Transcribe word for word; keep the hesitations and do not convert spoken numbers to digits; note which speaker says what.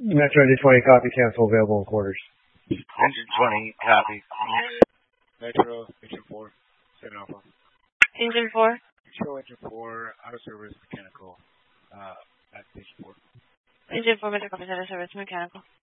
Speaker 1: Metro Engine twenty, copy, cancel, available in quarters.
Speaker 2: Engine twenty, copy.
Speaker 3: Metro, Engine four, seven Alpha.
Speaker 4: Engine four.
Speaker 3: Show Engine four, auto service, mechanical, uh, at station four.
Speaker 4: Engine four, Metro, copy, auto service, mechanical.